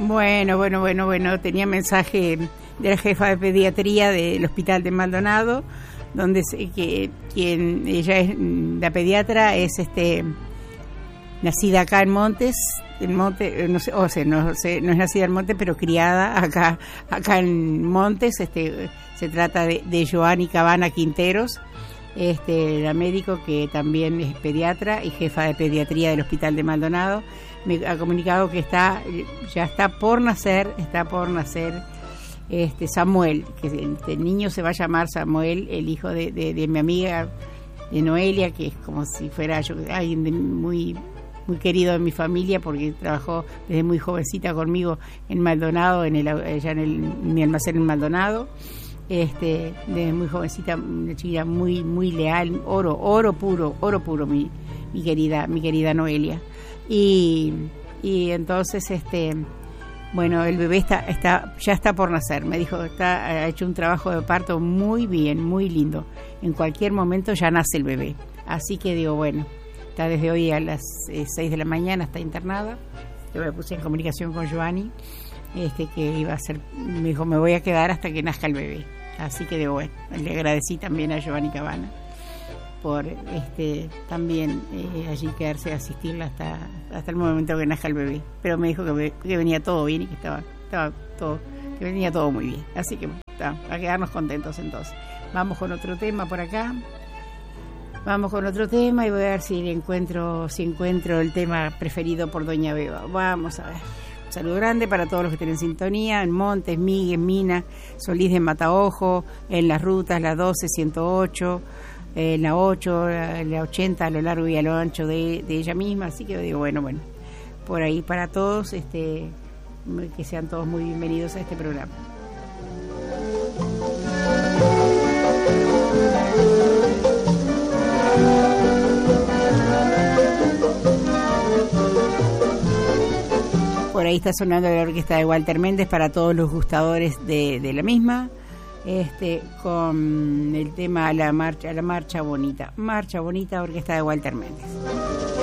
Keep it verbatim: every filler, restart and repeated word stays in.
Bueno, bueno, bueno, bueno, tenía mensaje de la jefa de pediatría del Hospital de Maldonado, donde se, que quien ella es la pediatra es este nacida acá en Montes, en Monte, no sé, o sea, no, sé, no es nacida en Montes, pero criada acá, acá en Montes. Este, se trata de, de Joanny Cabana Quinteros, este, la médico que también es pediatra y jefa de pediatría del Hospital de Maldonado. Me ha comunicado que está, ya está por nacer, está por nacer este Samuel, que el, el niño se va a llamar Samuel, el hijo de, de, de mi amiga de Noelia, que es como si fuera yo alguien de muy muy querido en mi familia, porque trabajó desde muy jovencita conmigo en Maldonado, en el allá en, el, en mi almacén en Maldonado. Este, desde muy jovencita, una chica muy muy leal, oro, oro puro, oro puro, mi, mi querida, mi querida Noelia. Y, y entonces este bueno, el bebé está está ya está por nacer. Me dijo que está, ha hecho un trabajo de parto muy bien, muy lindo. En cualquier momento ya nace el bebé. Así que digo, bueno, está desde hoy a las eh, seis de la mañana, está internada. Yo me puse en comunicación con Joanny, este, que iba a ser, me dijo, me voy a quedar hasta que nazca el bebé. Así que digo, bueno, le agradecí también a Joanny Cabana por este también eh, allí quedarse a asistirla hasta hasta el momento que nazca el bebé. Pero me dijo que, que venía todo bien y que estaba estaba todo que venía todo muy bien. Así que está, a quedarnos contentos entonces. Vamos con otro tema por acá. Vamos con otro tema y voy a ver si encuentro si encuentro el tema preferido por Doña Beba. Vamos a ver. Un saludo grande para todos los que estén en sintonía, en Montes, Miguel, Mina, Solís de Mataojo, en las rutas, la doce, ciento ocho, eh, la ocho, la, la ochenta, a lo largo y a lo ancho de, de ella misma. Así que digo, bueno, bueno, por ahí para todos, este, que sean todos muy bienvenidos a este programa. Por ahí está sonando la orquesta de Walter Méndez para todos los gustadores de, de la misma, este, con el tema La Marcha, la Marcha Bonita, Marcha Bonita, orquesta de Walter Méndez.